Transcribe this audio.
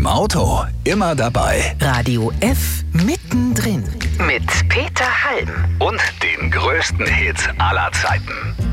Auto immer dabei. Radio F mittendrin. Mit Peter Halm Und den größten Hits aller Zeiten.